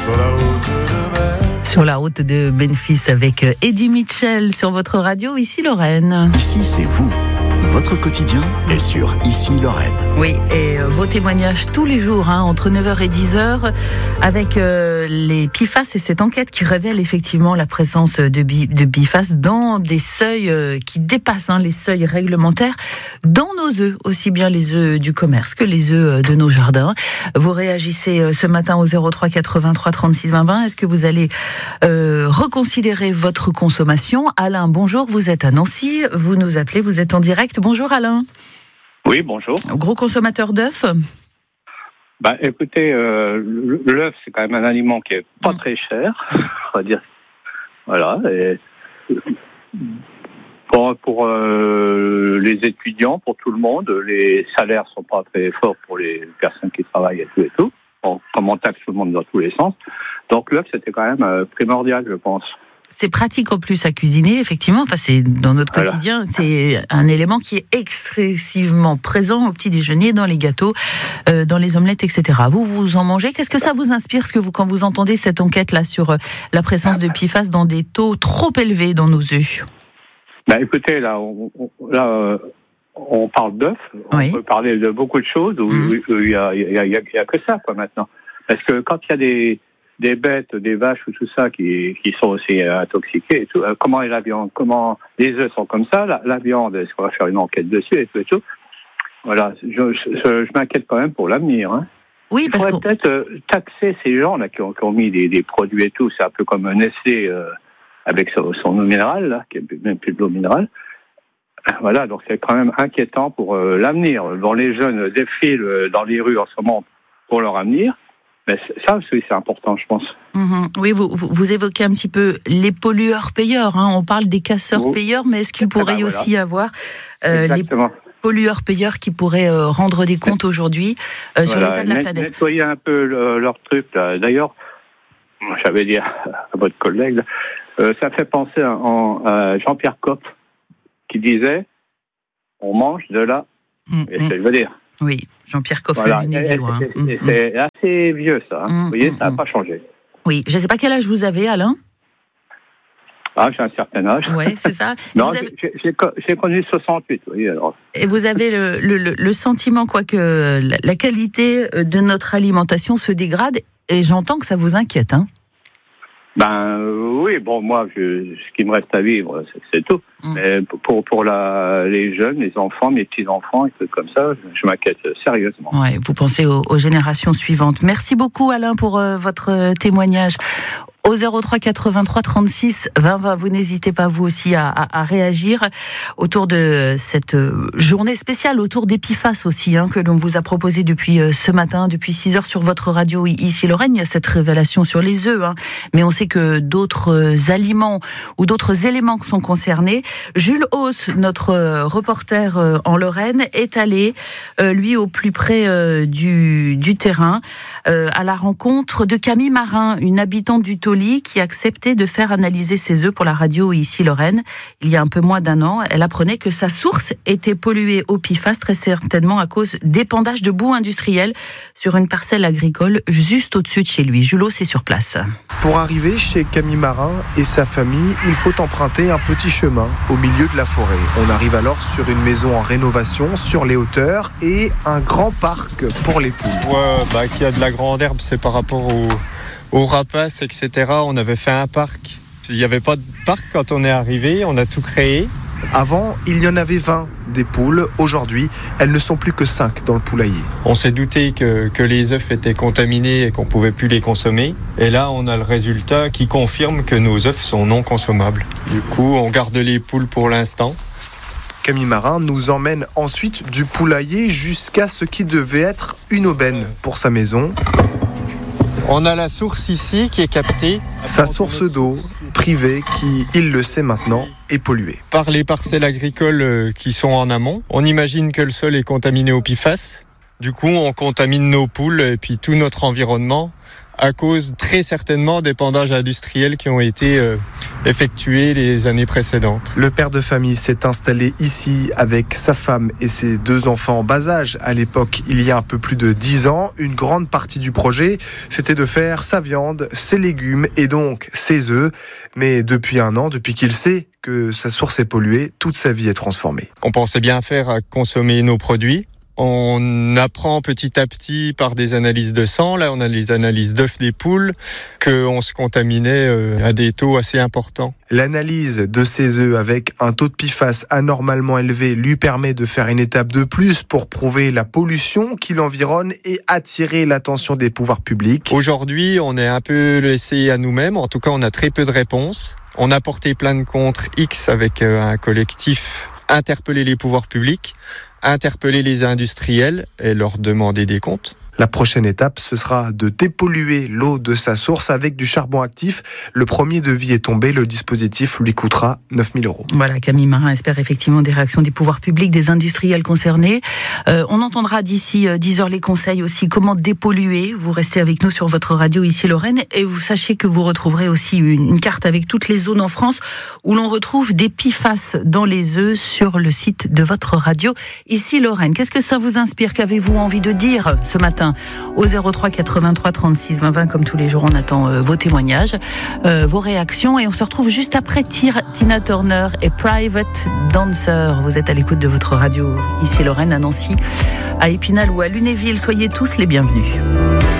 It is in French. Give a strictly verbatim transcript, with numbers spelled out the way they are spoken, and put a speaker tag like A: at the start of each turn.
A: sur la route de Memphis.
B: Sur la route de Memphis avec Eddie Mitchell sur votre radio, ici Lorraine.
C: Ici, c'est vous. Votre quotidien est sur Ici Lorraine.
B: Oui, et euh, vos témoignages tous les jours, hein, entre neuf heures et dix heures, avec euh, les P F A S et cette enquête qui révèle effectivement la présence de, bi- de P F A S dans des seuils euh, qui dépassent hein, les seuils réglementaires, dans nos œufs, aussi bien les œufs du commerce que les œufs de nos jardins. Vous réagissez euh, ce matin au zéro trois quatre-vingt-trois trente-six vingt vingt. Est-ce que vous allez euh, reconsidérer votre consommation? Alain, bonjour, vous êtes à Nancy, vous nous appelez, vous êtes en direct. Bonjour Alain.
D: Oui, bonjour.
B: Gros consommateur d'œufs?
D: Bah, écoutez, euh, l'œuf, c'est quand même un aliment qui est pas mmh. très cher, on va dire. Voilà. Et pour pour euh, les étudiants, pour tout le monde, les salaires sont pas très forts pour les personnes qui travaillent et tout et tout. Bon, comme on taxe tout le monde dans tous les sens. Donc l'œuf, c'était quand même euh, primordial, je pense.
B: C'est pratique en plus à cuisiner, effectivement. Enfin, c'est dans notre voilà. quotidien, c'est un élément qui est excessivement présent au petit déjeuner, dans les gâteaux, euh, dans les omelettes, et cetera. Vous, vous en mangez. Qu'est-ce que ça vous inspire, ce que vous, quand vous entendez cette enquête-là sur euh, la présence de P F A S dans des taux trop élevés dans nos œufs?
D: Bah, écoutez, là, on, on, là, euh, on parle d'œufs. Oui. On peut parler de beaucoup de choses où il mmh. y a, il y a, il y a, il y a que ça, quoi, maintenant. Parce que quand il y a des des bêtes, des vaches ou tout ça qui, qui sont aussi euh, intoxiquées et tout. Euh, comment est la viande? Comment les œufs sont comme ça? La, la viande, est-ce qu'on va faire une enquête dessus et tout et tout? Voilà, je, je, je, je m'inquiète quand même pour l'avenir. Hein.
B: Oui, parce
D: Il faudrait peut-être euh, taxer ces gens-là qui ont, qui ont mis des, des produits et tout. C'est un peu comme un Nestlé euh, avec son, son eau minérale, là, qui est même plus de l'eau minérale. Voilà, donc c'est quand même inquiétant pour euh, l'avenir. Bon, les jeunes défilent dans les rues en ce moment pour leur avenir. Mais ça aussi, c'est important, je pense.
B: Mmh. Oui, vous, vous, vous évoquez un petit peu les pollueurs-payeurs. Hein. On parle des casseurs-payeurs, mais est-ce qu'il pourrait ben, voilà. aussi y avoir euh, les pollueurs-payeurs qui pourraient euh, rendre des comptes aujourd'hui euh, voilà. sur l'état de la Net, planète?
D: Nettoyer un peu le, leur truc. Là. D'ailleurs, j'avais dit à votre collègue, là, euh, ça fait penser à, à Jean-Pierre Copp, qui disait « On mange de la... Mmh. » Et ce que je veux dire.
B: Oui, Jean-Pierre Coff, voilà. le Lunévillois.
D: C'est, c'est, c'est mmh. assez vieux, ça. Hein. Mmh. Vous voyez, ça n'a pas changé.
B: Oui, je ne sais pas quel âge vous avez, Alain.
D: Ah, j'ai un certain âge.
B: Oui, c'est ça.
D: non,
B: avez...
D: j'ai, j'ai, j'ai connu soixante-huit, oui. Alors.
B: Et vous avez le, le, le sentiment, quoi, que la, la qualité de notre alimentation se dégrade, et j'entends que ça vous inquiète, hein?
D: Ben oui, bon, moi, je, ce qui me reste à vivre, c'est, c'est tout. Mmh. Mais pour pour la, les jeunes, les enfants, mes petits-enfants, et tout comme ça, je, je m'inquiète sérieusement.
B: Ouais, vous pensez aux, aux générations suivantes. Merci beaucoup, Alain, pour euh, votre témoignage. Au zéro trois quatre-vingt-trois trente-six vingt vingt, vous n'hésitez pas vous aussi à, à, à réagir autour de cette journée spéciale, autour des P F A S aussi, hein, que l'on vous a proposé depuis ce matin, depuis six heures sur votre radio ici Lorraine. Il y a cette révélation sur les œufs, hein, mais on sait que d'autres aliments ou d'autres éléments sont concernés. Jules Hauss, notre reporter en Lorraine, est allé, lui, au plus près du, du terrain, à la rencontre de Camille Marin, une habitante du Taulier, qui acceptait de faire analyser ses œufs pour la radio ici Lorraine. Il y a un peu moins d'un an, elle apprenait que sa source était polluée au P F A S, très certainement à cause d'épandage de boue industrielle sur une parcelle agricole juste au-dessus de chez lui. Jules Hauss est sur place.
E: Pour arriver chez Camille Marin et sa famille, il faut emprunter un petit chemin au milieu de la forêt. On arrive alors sur une maison en rénovation, sur les hauteurs, et un grand parc pour les poules.
F: Ouais, bah, qu'il y a de la grande herbe, c'est par rapport au... aux rapaces, et cetera. On avait fait un parc. Il n'y avait pas de parc quand on est arrivé, on a tout créé.
E: Avant, il y en avait vingt des poules. Aujourd'hui, elles ne sont plus que cinq dans le poulailler.
F: On s'est douté que, que les œufs étaient contaminés et qu'on ne pouvait plus les consommer. Et là, on a le résultat qui confirme que nos œufs sont non consommables. Du coup, on garde les poules pour l'instant.
E: Camille Marin nous emmène ensuite du poulailler jusqu'à ce qui devait être une aubaine pour sa maison.
F: On a la source ici qui est captée.
E: Sa source d'eau privée qui, il le sait maintenant, est polluée.
F: Par les parcelles agricoles qui sont en amont. On imagine que le sol est contaminé au P F A S. Du coup, on contamine nos poules et puis tout notre environnement à cause très certainement d'épandages industriels qui ont été euh, effectués les années précédentes.
E: Le père de famille s'est installé ici avec sa femme et ses deux enfants en bas âge. À l'époque, il y a un peu plus de dix ans, une grande partie du projet, c'était de faire sa viande, ses légumes et donc ses œufs. Mais depuis un an, depuis qu'il sait que sa source est polluée, toute sa vie est transformée.
F: On pensait bien faire à consommer nos produits. On apprend petit à petit par des analyses de sang, là on a les analyses d'œufs des poules, qu'on se contaminait à des taux assez importants.
E: L'analyse de ces œufs avec un taux de P F A S anormalement élevé lui permet de faire une étape de plus pour prouver la pollution qui l'environne et attirer l'attention des pouvoirs publics.
F: Aujourd'hui, on est un peu laissé à nous-mêmes, en tout cas on a très peu de réponses. On a porté plainte contre X avec un collectif, interpeller les pouvoirs publics, interpeller les industriels et leur demander des comptes.
E: La prochaine étape, ce sera de dépolluer l'eau de sa source avec du charbon actif. Le premier devis est tombé, le dispositif lui coûtera neuf mille euros.
B: Voilà, Camille Marin espère effectivement des réactions des pouvoirs publics, des industriels concernés. Euh, on entendra d'ici dix heures les conseils aussi, comment dépolluer. Vous restez avec nous sur votre radio ici Lorraine et vous sachez que vous retrouverez aussi une, une carte avec toutes les zones en France où l'on retrouve des P F A S dans les œufs sur le site de votre radio ici Lorraine. Qu'est-ce que ça vous inspire? Qu'avez-vous envie de dire ce matin au zéro trois quatre-vingt-trois trente-six vingt vingt? Comme tous les jours, on attend euh, vos témoignages, euh, vos réactions et on se retrouve juste après Tina Turner et Private Dancer. Vous êtes à l'écoute de votre radio ici Lorraine, à Nancy, à Épinal ou à Lunéville. Soyez tous les bienvenus.